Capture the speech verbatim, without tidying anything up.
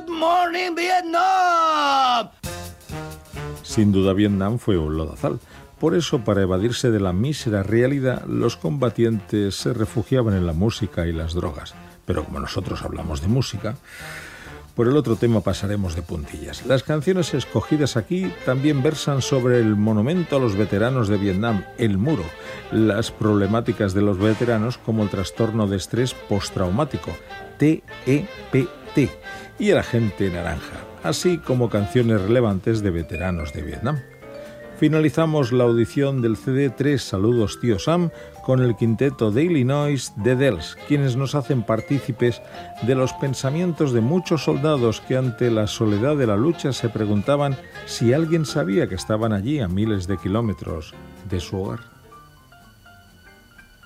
Good morning, Vietnam. Sin duda Vietnam fue un lodazal. Por eso, para evadirse de la mísera realidad, los combatientes se refugiaban en la música y las drogas. Pero como nosotros hablamos de música, por el otro tema pasaremos de puntillas. Las canciones escogidas aquí también versan sobre el monumento a los veteranos de Vietnam, el muro, las problemáticas de los veteranos como el trastorno de estrés postraumático, T E P T, y el agente naranja, así como canciones relevantes de veteranos de Vietnam. Finalizamos la audición del C D tres Saludos Tío Sam con el quinteto de Illinois The Dells, quienes nos hacen partícipes de los pensamientos de muchos soldados que ante la soledad de la lucha se preguntaban si alguien sabía que estaban allí a miles de kilómetros de su hogar.